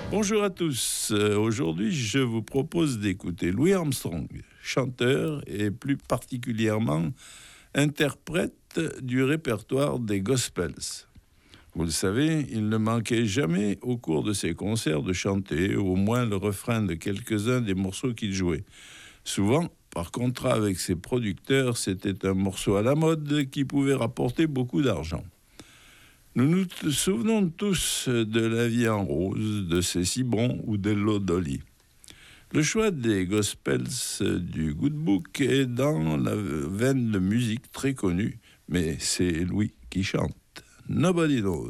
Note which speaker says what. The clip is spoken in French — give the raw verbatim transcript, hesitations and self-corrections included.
Speaker 1: Bonjour à tous. Euh, Aujourd'hui, je vous propose d'écouter Louis Armstrong, chanteur et plus particulièrement interprète du répertoire des gospels. Vous le savez, il ne manquait jamais au cours de ses concerts de chanter au moins le refrain de quelques-uns des morceaux qu'il jouait. Souvent, par contrat avec ses producteurs, c'était un morceau à la mode qui pouvait rapporter beaucoup d'argent. Nous nous souvenons tous de La vie en rose, de C'est si bon ou de L'eau Dolly. Le choix des gospels du Good Book est dans la veine de musique très connue, mais c'est Louis qui chante. Nobody knows.